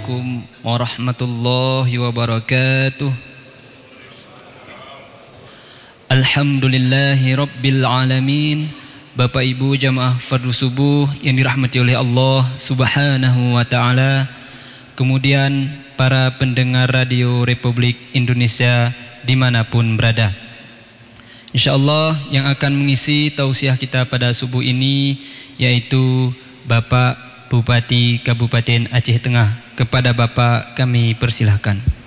Assalamualaikum warahmatullahi wabarakatuh. Alhamdulillahi rabbil alamin. Bapak Ibu jamaah fardu subuh yang dirahmati oleh Allah Subhanahu wa taala. Kemudian para pendengar Radio Republik Indonesia dimanapun berada. Insyaallah yang akan mengisi tausiah kita pada subuh ini yaitu Bapak Bupati Kabupaten Aceh Tengah. Kepada Bapak kami persilahkan.